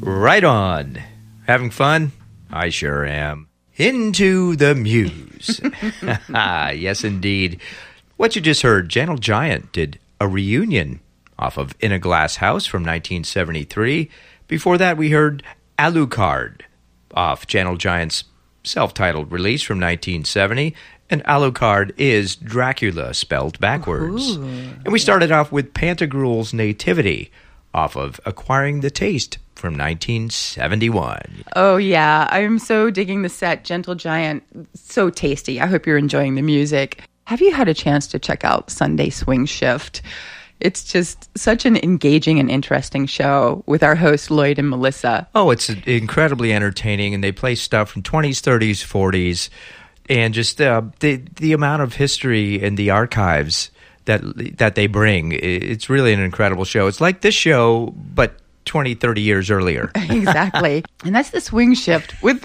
Right on. Having fun? I sure am. Into the Muse. Yes, indeed. What you just heard, Gentle Giant did a reunion off of In a Glass House from 1973. Before that, we heard Alucard off Gentle Giant's self-titled release from 1970. And Alucard is Dracula spelled backwards. Ooh. And we started off with Pantagruel's Nativity off of Acquiring the Taste from 1971. Oh, yeah. I'm so digging the set. Gentle Giant, so tasty. I hope you're enjoying the music. Have you had a chance to check out Sunday Swing Shift? It's just such an engaging and interesting show with our hosts, Lloyd and Melissa. Oh, it's incredibly entertaining, and they play stuff from 20s, 30s, 40s, and just the amount of history in the archives that they bring. It's really an incredible show. It's like this show, but 20, 30 years earlier. Exactly. And that's the Swing Shift with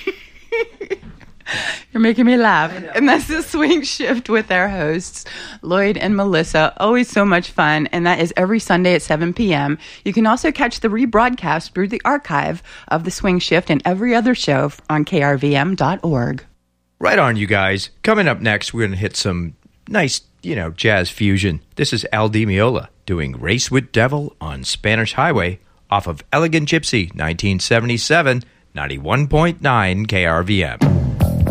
You're making me laugh. And that's the Swing Shift with our hosts, Lloyd and Melissa. Always so much fun. And that is every Sunday at 7 p.m. You can also catch the rebroadcast through the archive of the Swing Shift and every other show on krvm.org. Right on, you guys. Coming up next, we're going to hit some nice, jazz fusion. This is Al Di Meola doing Race with Devil on Spanish Highway off of Elegant Gypsy, 1977, 91.9 KRVM.